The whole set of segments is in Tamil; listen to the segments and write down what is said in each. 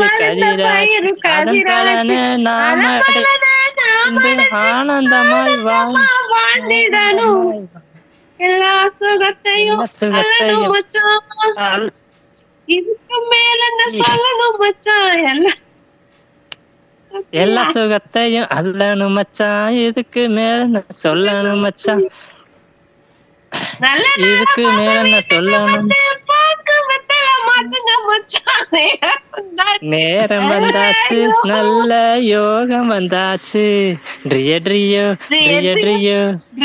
பயிறு கதிராச்சு அதன் பலன நாம ஆனந்தமாய் வாழ்ந்திடணும். எல்லா சுகத்தையும் இதுக்கு மேல என்ன சொல்லணும் மச்சான்? எல்லா சுகத்தையும் அல்லணும் மச்சான், இதுக்கு மேல சொல்லணும் மச்சான், இதுக்கு மேல சொல்லணும். நேரம் வந்தாச்சு, நல்ல யோகம் வந்தாச்சு. ட்ரியோ ட்ரியோ ட்ரியோ ட்ரியோ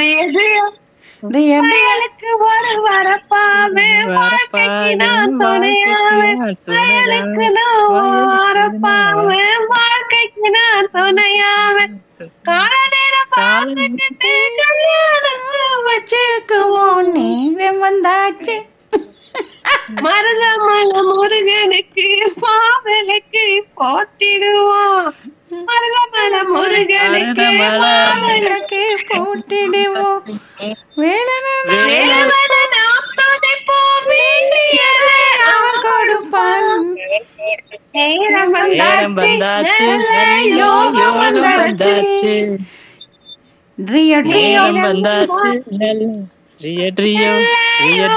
வயலுக்கு ஒரு வரப்பாவே, வாழ்க்கைக்கு நான் துணையாவே. வயலுக்கு நான் வரப்பாவே, வாழ்க்கைக்கு நான் துணையாவே. கால நேரம் பார்த்துக்கிட்டு கல்யாணம் வச்சுக்குவோம், நேரம் வந்தாச்சு. மருதமல முருகனுக்கு பாவலுக்கு போட்டிடுவோம், மருதமல முருகனுக்கு பாவலுக்கு போட்டிடுவோம். அவன் கொடுப்பான். நேரம் வந்தாச்சு, யோகம் வந்தாச்சு. நேரம் வந்தாச்சு, ட்ரியோ ட்ரியோ ட்ரியோ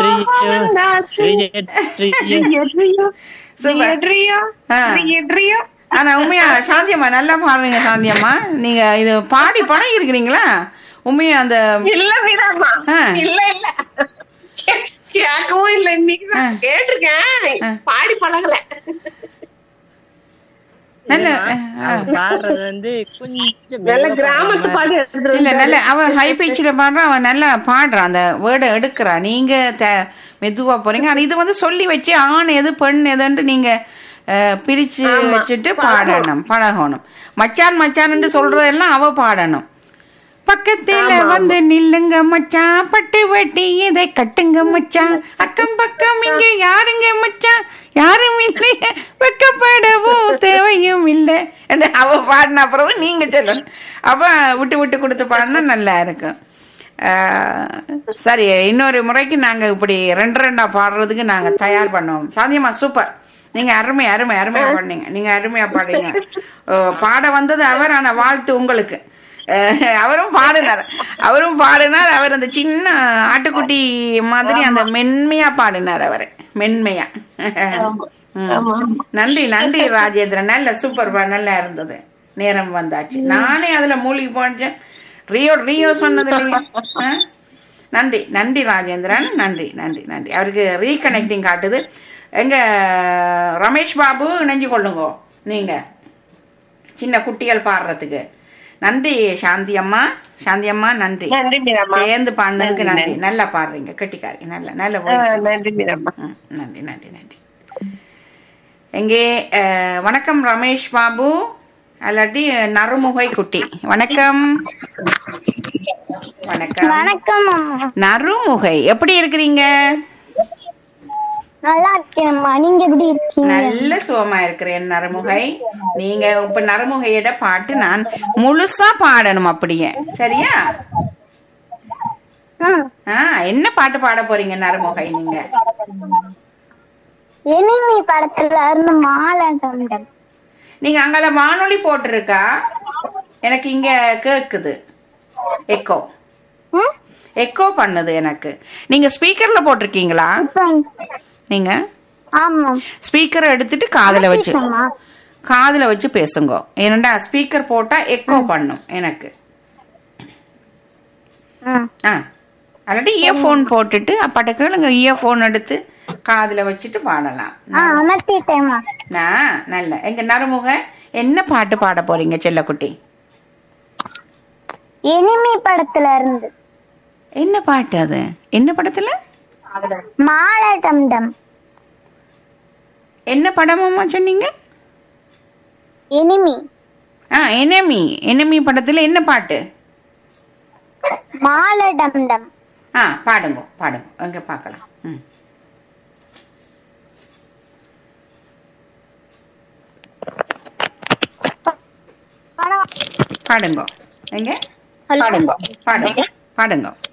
ட்ரியோ ட்ரியோ. ஆனா உண்மையா சாந்தியம்மா நல்லா பாடுறீங்க. சாந்தியம்மா நீங்க இது பாடி படம் இருக்கிறீங்களா? உண்மையா அந்த இல்ல வீராமா, இல்ல இல்ல கேட்கவும் இல்ல. இன்னைக்கு கேட்டிருக்கேன், பாடி பழகல. பாடுறது வந்து கொஞ்சம் நல்ல கிராமத்து பாடு இல்ல, நல்ல அவன் ஹை பிச்சில் பாடுறான், அவன் நல்லா பாடுறான், அந்த வேர்டை எடுக்கிறான். நீங்க மெதுவா போறீங்க. ஆனா இது வந்து சொல்லி வச்சு ஆண் எது பெண் எதுன்ட்டு நீங்க பிரிச்சு வச்சுட்டு பாடணும், பழகணும். மச்சான் மச்சான் சொல்றதெல்லாம் அவ பாடணும். பக்கத்துல வந்து நில்லுங்க மச்சான், பட்டு வட்டி இதை கட்டுங்க மச்சான், அக்கம் பக்கம் இங்க யாருங்க மச்சான், யாரும் இல்லை, வெக்கப்படவும் தேவையும் இல்லை. அவ பாடின அப்புறம் நீங்க சொல்லணும். அப்ப விட்டு விட்டு கொடுத்து பாடினா நல்லா இருக்கும். சரி, இன்னொரு முறைக்கு நாங்க இப்படி ரெண்டு ரெண்டா பாடுறதுக்கு நாங்க தயார் பண்ணுவோம். சாந்தியம்மா சூப்பர், நீங்க அருமையா பாடுனீங்க. நீங்க அருமையா பாடுங்க. பாட வந்தது அவர், ஆனா வாழ்த்து உங்களுக்கு. அவரும் பாடினார். அவர் அந்த சின்ன ஆட்டுக்குட்டி மாதிரி அந்த மென்மையா பாடினார். அவரு மென்மையா. நன்றி நன்றி ராஜேந்திரன், நல்ல சூப்பர், நல்லா இருந்தது. நேரம் வந்தாச்சு, நானே அதுல மூழ்கி போனேன். ரியோ சொன்னது இல்லையா? நன்றி நன்றி ராஜேந்திரன், நன்றி நன்றி நன்றி. அவருக்கு ரீகனெக்டிங் காட்டுது. எங்க ரமேஷ் பாபு இணைஞ்சு கொள்ளுங்க நீங்க சின்ன குட்டிகள் பாடுறதுக்கு. நன்றி சாந்தி அம்மா, நன்றி. சேர்ந்து பாடுனதுக்கு நன்றி. நல்லா பாடுறீங்க, கெட்டிக்காரி, நல்ல நல்ல நன்றி நன்றி நன்றி. எங்கே வணக்கம் ரமேஷ் பாபு, அல்லாட்டி நறுமுகை குட்டி. வணக்கம் வணக்கம் வணக்கம். நறுமுகை எப்படி இருக்கிறீங்க? நல்லா இருக்கேன்மா, நீங்க எப்படி இருக்கீங்க? நல்ல சுகமா இருக்கிறேன் நறுமுகை. நீங்க இப்ப நறுமுகையோட பாட்டு நான் முழுசா பாடணும் அப்படியே, சரியா? என்ன பாட்டு பாட போறீங்க நறுமுகை நீங்க? எனிமி படத்துல இருந்து மாலாட்டம். நீங்க அங்க வானொலி போட்டிருக்கா? எனக்கு இங்க கேக்குது, எக்கோ பண்ணுது எனக்கு. நீங்க ஸ்பீக்கர்ல போட்டிருக்கீங்களா? நீங்க ஸ்பீக்கரை எடுத்துட்டு காதுல வச்சு பேசுங்க. ஏனண்டா ஸ்பீக்கர் போட்டா எக்கோ பண்ணும் எனக்கு. அல்லாட்டி இயர்போன் போட்டுட்டு அப்பாட்ட கேளுங்க, இயர்போன் எடுத்து காதுல வச்சுட்டு பாடலாம். நல்ல. எங்க நறுமுக என்ன பாட்டு பாட போறீங்க செல்லக்குட்டி? எனிமி படத்துல இருந்து. என்ன பாட்டு அது? என்ன படத்துல? மாலாட்டம். என்ன படமாமா சொன்னீங்க? எனிமி. எனிமி படத்துல என்ன பாட்டு? மாலாட்டம். பாடுங்க அங்க பார்க்கலாம். பாடுங்க எங்க? பாடுங்க.